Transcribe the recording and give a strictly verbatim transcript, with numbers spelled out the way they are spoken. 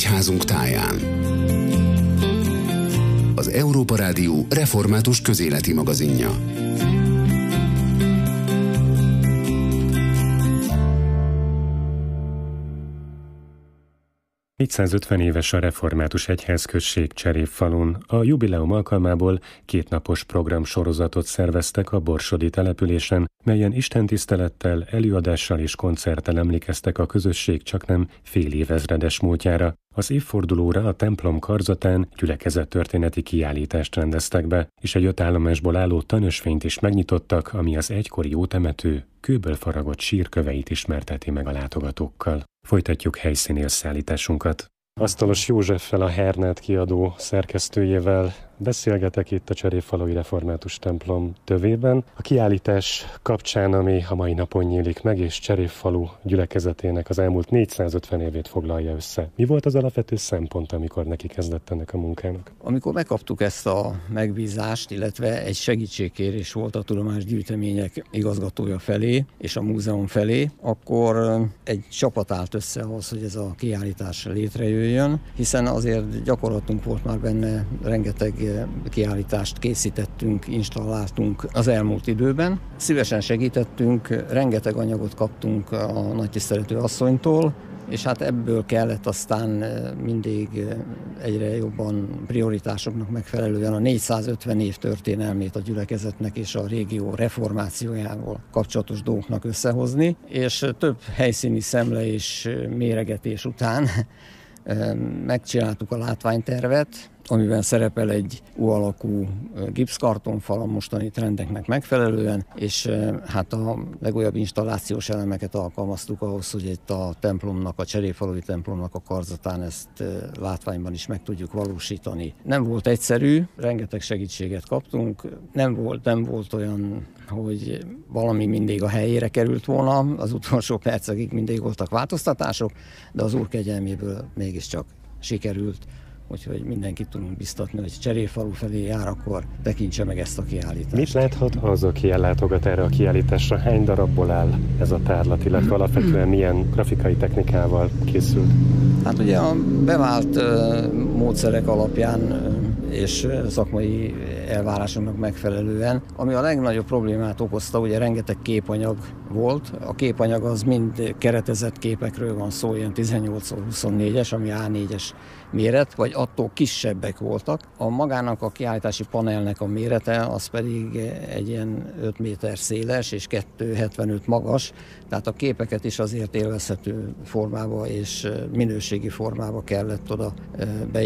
egyházunk táján. Az Európa Rádió református közéleti magazinja. négyszázötven éves a református egyházközség Cserépfalun. A jubileum alkalmából kétnapos programsorozatot szerveztek a borsodi településen, melyen istentisztelettel, előadással és koncerttel emlékeztek a közösség csaknem fél évezredes múltjára. Az évfordulóra a templom karzatán gyülekezettörténeti kiállítást rendeztek be, és egy öt állomásból álló tanösvényt is megnyitottak, ami az egykori jótemető kőből faragott sírköveit ismerteti meg a látogatókkal. Folytatjuk helyszíni összeállításunkat. Asztalos Józseffel, a Hernát kiadó szerkesztőjével beszélgetek itt a Cserépfalui Református templom tövében. A kiállítás kapcsán, ami a mai napon nyílik meg, és Cserépfalu gyülekezetének az elmúlt négyszázötven évét foglalja össze. Mi volt az alapvető szempont, amikor neki kezdett ennek a munkának? Amikor megkaptuk ezt a megbízást, illetve egy segítségkérés volt a tudomásgyűjtemények igazgatója felé és a múzeum felé, akkor egy csapat állt össze ahhoz, hogy ez a kiállítás létrejöjjön, hiszen azért gyakorlatunk volt már benne, rengeteg kiállítást készítettünk, installáltunk az elmúlt időben. Szívesen segítettünk, rengeteg anyagot kaptunk a nagytiszteletű asszonytól, és hát ebből kellett aztán mindig egyre jobban prioritásoknak megfelelően a négyszázötven év történelmét a gyülekezetnek és a régió reformációjával kapcsolatos dolgoknak összehozni, és több helyszíni szemle és méregetés után megcsináltuk a látványtervet, amiben szerepel egy U-alakú gipszkartonfal a mostani trendeknek megfelelően, és hát a legújabb installációs elemeket alkalmaztuk ahhoz, hogy itt a templomnak, a Cserépfalui templomnak a karzatán ezt látványban is meg tudjuk valósítani. Nem volt egyszerű, rengeteg segítséget kaptunk, nem volt, nem volt olyan, hogy valami mindig a helyére került volna, az utolsó percekig mindig voltak változtatások, de az Úr kegyelméből mégiscsak sikerült. Úgyhogy mindenkit tudunk biztatni, hogy Cserépfalu felé jár, akkor tekintse meg ezt a kiállítást. Mit láthat az, aki ellátogat erre a kiállításra? Hány darabból áll ez a tárlat, illetve alapvetően milyen grafikai technikával készült? Hát ugye a bevált uh, módszerek alapján uh, és szakmai elvárásoknak megfelelően, ami a legnagyobb problémát okozta, ugye rengeteg képanyag volt. A képanyag az mind keretezett képekről van szó, ilyen tizennyolc huszonnégyes, ami á négyes méret, vagy attól kisebbek voltak. A magának a kiállítási panelnek a mérete az pedig egy ilyen öt méter széles és kettő hetvenöt magas, tehát a képeket is azért élvezhető formába és minőségi formába kellett oda be